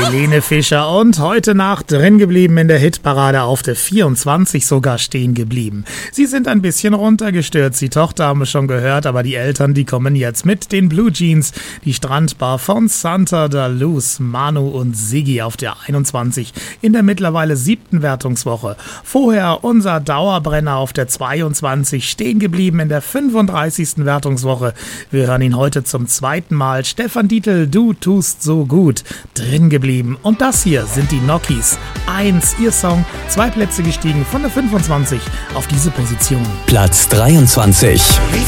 Helene Fischer und heute Nacht drin geblieben in der Hitparade, auf der 24 sogar stehen geblieben. Sie sind ein bisschen runtergestürzt, die Tochter haben wir schon gehört, aber die Eltern, die kommen jetzt mit den Blue Jeans, die Strandbar von Santa da Luz, Manu und Siggi auf der 21 in der mittlerweile 7. Wertungswoche. Vorher unser Dauerbrenner auf der 22 stehen geblieben in der 35. Wertungswoche. Wir hören ihn heute zum zweiten Mal. Stefan Dietl, du tust so gut, drin geblieben. Und das hier sind die Nokis. 1, ihr Song, 2 Plätze gestiegen von der 25 auf diese Position. Platz 23. Wie